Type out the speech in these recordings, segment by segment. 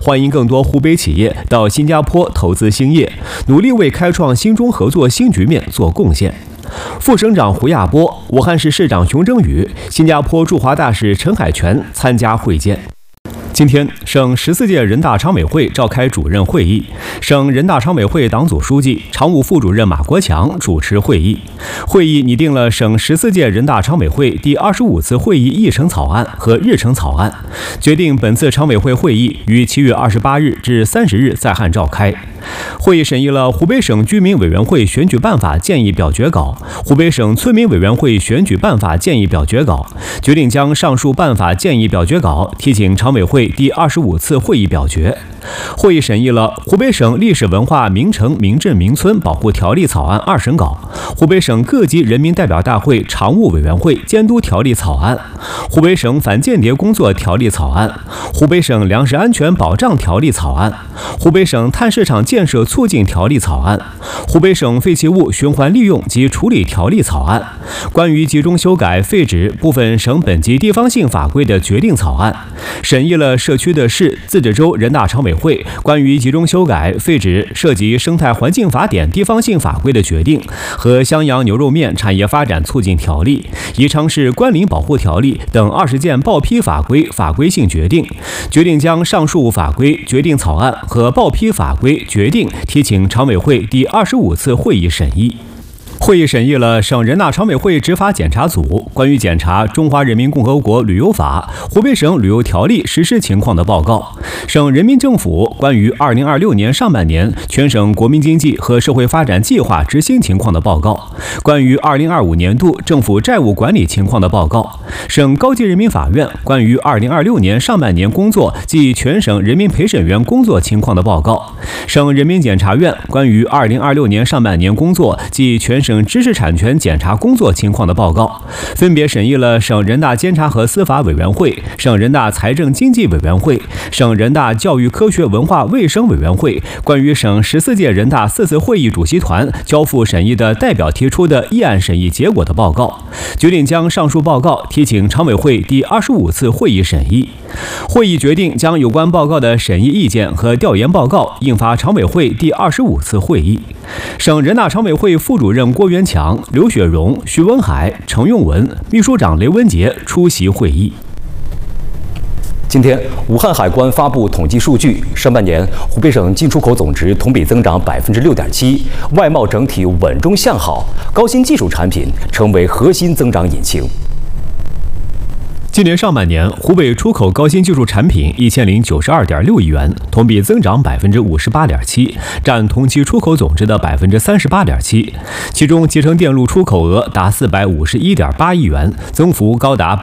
欢迎更多湖北企业到新加坡投资兴业，努力为开创新中合作新局面做贡献。副省长胡亚波、武汉市市长熊征宇、新加坡驻华大使陈海泉参加会见。今天，省14届人大常委会召开主任会议，省人大常委会党组书记、常务副主任马国强主持会议。会议拟定了省14届人大常委会第25次会议议程草案和日程草案，决定本次常委会会议于7月28日至30日在汉召开。会议审议了湖北省居民委员会选举办法建议表决稿、湖北省村民委员会选举办法建议表决稿，决定将上述办法建议表决稿提请常委会第25次会议表决。会议审议了湖北省历史文化名城名镇名村保护条例草案2审稿、湖北省各级人民代表大会常务委员会监督条例草案、湖北省反间谍工作条例草案、湖北省粮食安全保障条例草案、湖北省碳市场建设促进条例草案、湖北省废弃物循环利用及处理条例草案、关于集中修改废止部分省本级地方性法规的决定草案，审议了社区的市、自治州人大常委会关于集中修改废止涉及生态环境法典地方性法规的决定和襄阳牛肉面产业发展促进条例、宜昌市关林保护条例等20件报批法规法规性决定，决定将上述法规决定草案和报批法规决定提请常委会第25次会议审议。会议审议了省人大常委会执法检查组关于检查《中华人民共和国旅游法》湖北省旅游条例实施情况的报告，省人民政府关于2026年上半年全省国民经济和社会发展计划执行情况的报告，关于2025年度政府债务管理情况的报告，省高级人民法院关于2026年上半年工作及全省人民陪审员工作情况的报告，省人民检察院关于2026年上半年工作及全省知识产权检查工作情况的报告，分别审议了省人大监察和司法委员会、省人大财政经济委员会、省人大教育科学文化卫生委员会关于省14届人大4次会议主席团交付审议的代表提出的议案审议结果的报告，决定将上述报告提请常委会第25次会议审议。会议决定将有关报告的审议意见和调研报告印发常委会第25次会议。省人大常委会副主任郭元强、刘雪荣、徐文海、程用文、秘书长雷文杰出席会议。 今天，武汉海关发布统计数据，上半年湖北省进出口总值同比增长6.7%，外贸整体稳中向好，高新技术产品成为核心增长引擎。 今年上半年，湖北出口高新技术产品1092.6亿元，同比增长58.7%，占同期出口总值的38.7%。其中，集成电路出口额达451.8亿元，增幅高达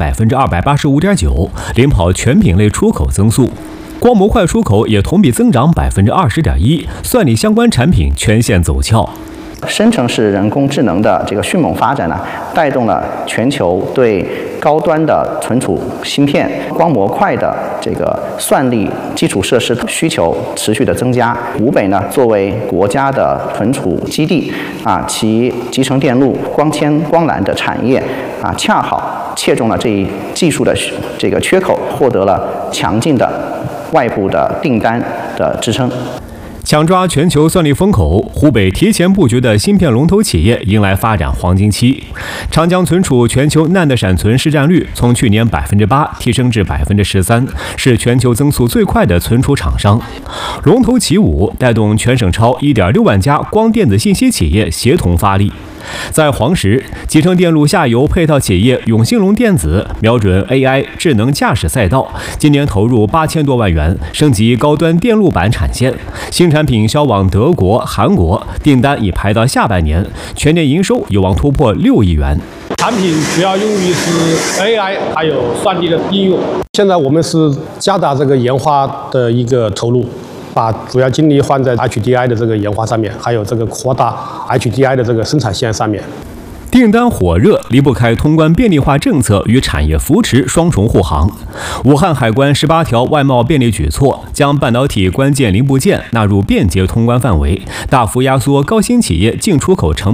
285.9%，领跑全品类出口增速。光模块出口也同比增长20.1%，算力相关产品全线走俏。 生成式人工智能的这个迅猛发展呢，带动了全球对高端的存储芯片、光模块的这个算力基础设施需求持续的增加。湖北呢，作为国家的存储基地其集成电路、光纤、光缆的产业恰好切中了这一技术的这个缺口，获得了强劲的外部的订单的支撑。 抢抓全球算力风口，湖北提前布局的芯片龙头企业迎来发展黄金期。长江存储全球 NAND 闪存市占率从去年8%提升至13%，是全球增速最快的存储厂商。龙头起舞，带动全省超1.6万家光电子信息企业协同发力。在黄石，集成电路下游配套企业永兴隆电子瞄准 AI 智能驾驶赛道，今年投入8000多万元升级高端电路板产线，新产品销往德国、韩国，订单已排到下半年，全年营收有望突破6亿元。 产品主要用于是 AI 还有算力的应用。现在我们是加大这个研发的一个投入，把主要精力放在 HDI 的这个研发上面，还有这个扩大 HDI 的这个生产线上面。 订单火热，离不开通关便利化政策与产业扶持双重护航。武汉海关18条外贸便利举措，将半导体关键零部件纳入便捷通关范围，大幅压缩高新企业进出口成本。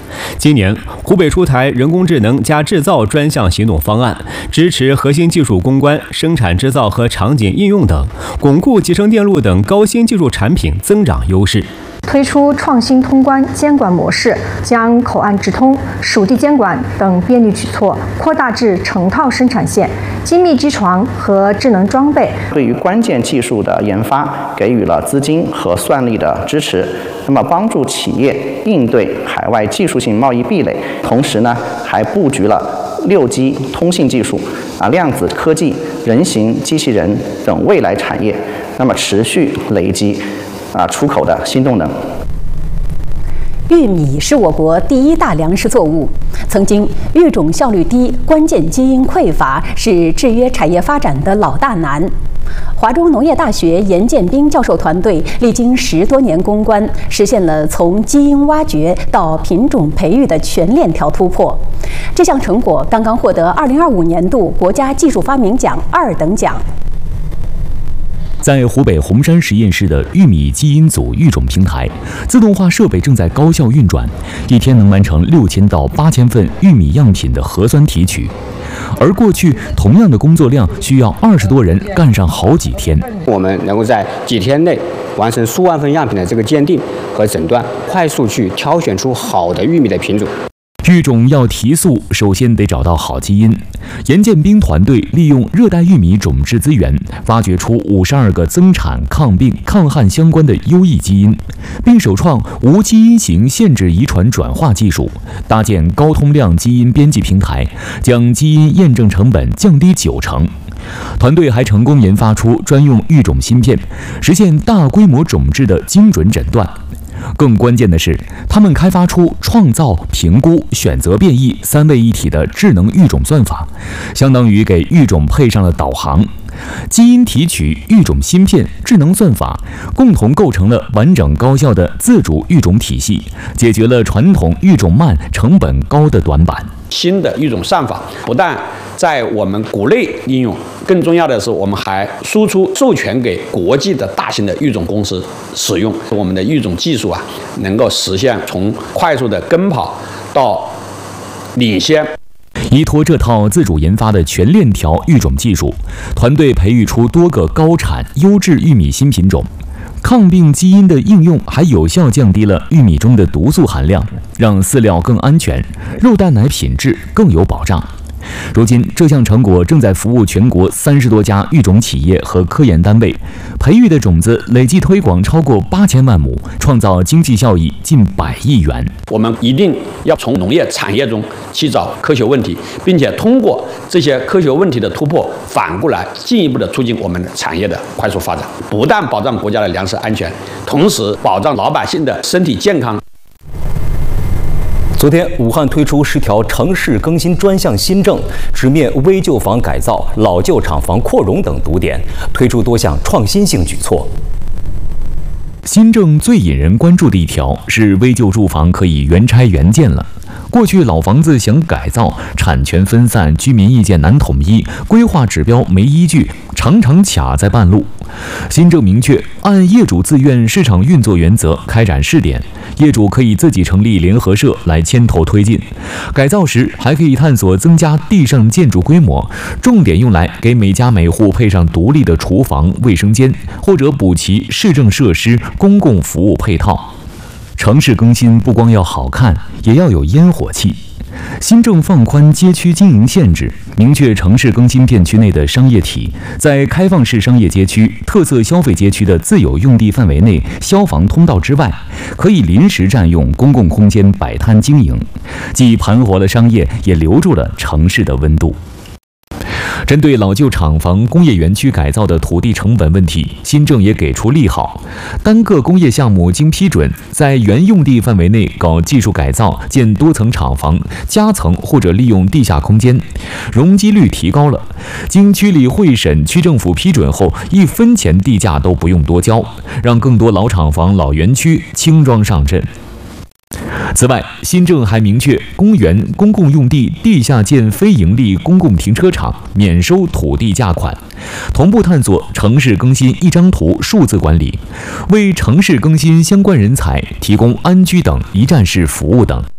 今年，湖北出台人工智能加制造专项行动方案，支持核心技术攻关、生产制造和场景应用等，巩固集成电路等高新技术产品增长优势。 推出创新通关监管模式，将口岸直通、属地监管等便利举措扩大至成套生产线，精密机床和智能装备。 对于关键技术的研发给予了资金和算力的支持，那么帮助企业应对海外技术性贸易壁垒，同时呢，还布局了6G 通信技术、量子科技、人形机器人等未来产业，那么持续累积出口的新动能。 玉米是我国第一大粮食作物，曾经育种效率低、关键基因匮乏是制约产业发展的老大难。华中农业大学严建斌教授团队历经10多年攻关，实现了从基因挖掘到品种培育的全链条突破。这项成果刚刚获得2025年度国家技术发明奖2等奖。 在湖北红山实验室的玉米基因组育种平台，自动化设备正在高效运转，一天能完成6000到8000份玉米样品的核酸提取。而过去同样的工作量需要20多人干上好几天。 我们能够在几天内完成数万份样品的这个鉴定和诊断，快速去挑选出好的玉米的品种。 育种要提速，首先得找到好基因。严建斌团队利用热带玉米种质资源，挖掘出52个增产、抗病、抗旱相关的优异基因，并首创无基因型限制遗传转化技术，搭建高通量基因编辑平台，将基因验证成本降低90%。团队还成功研发出专用育种芯片，实现大规模种质的精准诊断。更关键的是，他们开发出创造、评估、选择变异3位一体的智能育种算法，相当于给育种配上了导航。基因提取、育种芯片、智能算法共同构成了完整高效的自主育种体系，解决了传统育种慢、成本高的短板。 新的育种算法不但在我们国内应用，更重要的是我们还输出授权给国际的大型的育种公司使用。我们的育种技术能够实现从快速的跟跑到领先。 依托这套自主研发的全链条育种技术，团队培育出多个高产优质玉米新品种。抗病基因的应用还有效降低了玉米中的毒素含量，让饲料更安全，肉蛋奶品质更有保障。如今，这项成果正在服务全国30多家育种企业和科研单位，培育的种子累计推广超过8000万亩，创造经济效益近100亿元。 我们一定要从农业产业中去找科学问题，并且通过这些科学问题的突破，反过来进一步的促进我们的产业的快速发展，不但保障国家的粮食安全，同时保障老百姓的身体健康。 昨天，武汉推出10条城市更新专项新政，直面危旧房改造、老旧厂房扩容等堵点，推出多项创新性举措。新政最引人关注的一条是危旧住房可以原拆原建了。过去老房子想改造，产权分散，居民意见难统一，规划指标没依据，常常卡在半路。新政明确，按业主自愿市场运作原则开展试点，业主可以自己成立联合社来牵头推进。改造时还可以探索增加地上建筑规模，重点用来给每家每户配上独立的厨房、卫生间，或者补齐市政设施、公共服务配套。城市更新不光要好看，也要有烟火气。新政放宽街区经营限制，明确城市更新片区内的商业体在开放式商业街区、特色消费街区的自有用地范围内消防通道之外，可以临时占用公共空间摆摊经营，既盘活了商业，也留住了城市的温度。针对老旧厂房、工业园区改造的土地成本问题，新政也给出利好。单个工业项目经批准，在原用地范围内搞技术改造，建多层厂房、夹层或者利用地下空间，容积率提高了。经区里会审、区政府批准后，1分钱地价都不用多交，让更多老厂房、老园区轻装上阵。此外，新政还明确，公园、公共用地地下建非营利公共停车场免收土地价款，同步探索城市更新一张图数字管理，为城市更新相关人才提供安居等一站式服务等。